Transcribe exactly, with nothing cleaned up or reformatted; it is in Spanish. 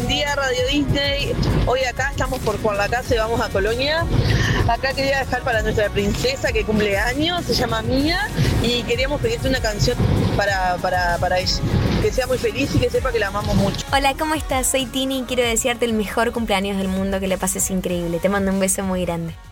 Buen día, Radio Disney. Hoy acá estamos por Juan Lacase, vamos a Colonia. Acá quería dejar para nuestra princesa que cumple años, se llama Mía, y queríamos pedirte una canción para, para, para ella. Que sea muy feliz y que sepa que la amamos mucho. Hola, ¿cómo estás? Soy Tini y quiero desearte el mejor cumpleaños del mundo, que le pases increíble. Te mando un beso muy grande.